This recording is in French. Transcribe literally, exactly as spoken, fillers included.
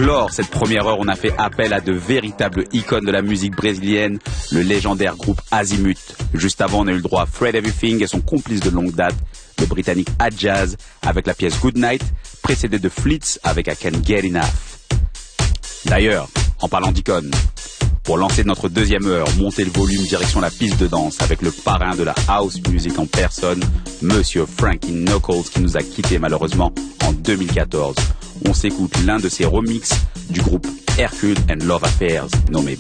clore cette première heure, on a fait appel à de véritables icônes de la musique brésilienne, le légendaire groupe Azimut. Juste avant, on a eu le droit à Fred Everything et son complice de longue date, le britannique Adjazz, avec la pièce Good Night, précédé de Fleets avec I Can't Get Enough. D'ailleurs, en parlant d'icônes, pour lancer notre deuxième heure, montez le volume direction la piste de danse avec le parrain de la house music en personne, Monsieur Frankie Knuckles, qui nous a quittés malheureusement en deux mille quatorze. On s'écoute l'un de ses remixes du groupe Hercule and Love Affairs, nommé